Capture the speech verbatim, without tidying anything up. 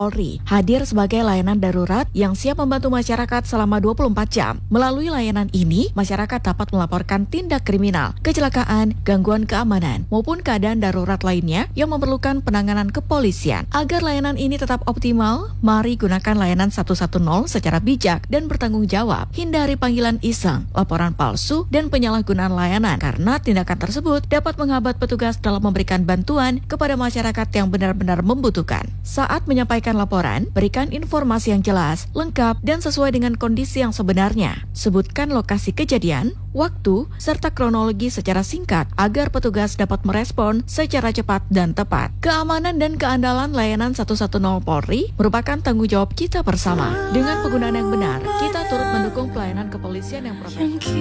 Polri hadir sebagai layanan darurat yang siap membantu masyarakat selama dua puluh empat jam. Melalui layanan ini, masyarakat dapat melaporkan tindak kriminal, kecelakaan, gangguan keamanan, maupun keadaan darurat lainnya yang memerlukan penanganan kepolisian. Agar layanan ini tetap optimal, mari gunakan layanan satu satu nol secara bijak dan bertanggung jawab. Hindari panggilan iseng, laporan palsu, dan penyalahgunaan layanan karena tindakan tersebut dapat menghambat petugas dalam memberikan bantuan kepada masyarakat yang benar-benar membutuhkan. Saat menyampaikan laporan, berikan informasi yang jelas, lengkap, dan sesuai dengan kondisi yang sebenarnya. Sebutkan lokasi kejadian, waktu, serta kronologi secara singkat agar petugas dapat merespon secara cepat dan tepat. Keamanan dan keandalan layanan satu satu nol Polri merupakan tanggung jawab kita bersama. Dengan penggunaan yang benar, kita turut mendukung pelayanan kepolisian yang profesional.